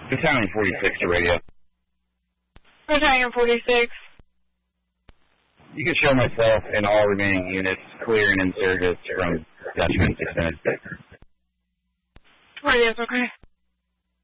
Battalion 46 to radio. Battalion 46. You can show myself and all remaining units clear and insurgents from Dutchman 6 minutes. Radio's okay.